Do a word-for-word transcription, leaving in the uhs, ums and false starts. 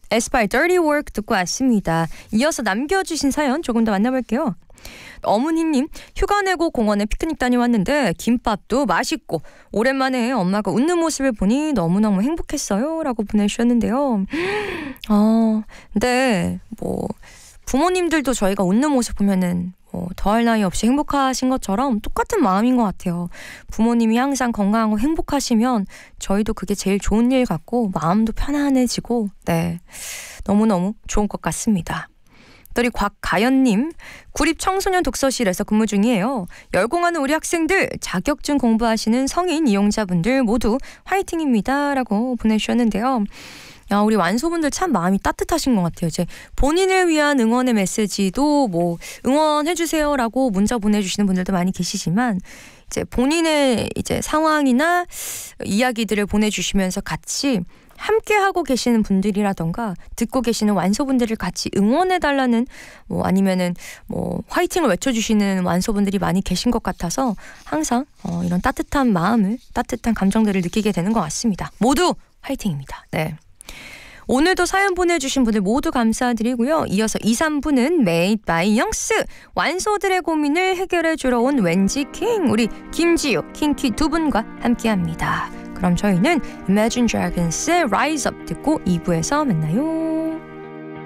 에스파의 Dirty Work 듣고 왔습니다. 이어서 남겨주신 사연 조금 더 만나볼게요. 어머니님, 휴가 내고 공원에 피크닉 다녀왔는데 김밥도 맛있고 오랜만에 엄마가 웃는 모습을 보니 너무너무 행복했어요 라고 보내주셨는데요. 어, 근데 뭐 부모님들도 저희가 웃는 모습 보면은 뭐 더할 나위 없이 행복하신 것처럼 똑같은 마음인 것 같아요. 부모님이 항상 건강하고 행복하시면 저희도 그게 제일 좋은 일 같고 마음도 편안해지고 네, 너무너무 좋은 것 같습니다. 또 곽가연님, 구립 청소년 독서실에서 근무 중이에요. 열공하는 우리 학생들, 자격증 공부하시는 성인 이용자분들 모두 화이팅입니다 라고 보내주셨는데요. 야, 우리 완소분들 참 마음이 따뜻하신 것 같아요. 이제 본인을 위한 응원의 메시지도 뭐 응원해주세요라고 문자 보내주시는 분들도 많이 계시지만 이제 본인의 이제 상황이나 이야기들을 보내주시면서 같이 함께 하고 계시는 분들이라던가 듣고 계시는 완소분들을 같이 응원해달라는 뭐 아니면은 뭐 화이팅을 외쳐주시는 완소분들이 많이 계신 것 같아서 항상 어, 이런 따뜻한 마음을 따뜻한 감정들을 느끼게 되는 것 같습니다. 모두 화이팅입니다. 네. 오늘도 사연 보내주신 분들 모두 감사드리고요. 이어서 이, 삼 부는 Made by 영스 완소들의 고민을 해결해 주러 온 왠지 킹 우리 김지욱, 킹키 두 분과 함께합니다. 그럼 저희는 Imagine Dragons의 Rise Up 듣고 이 부에서 만나요.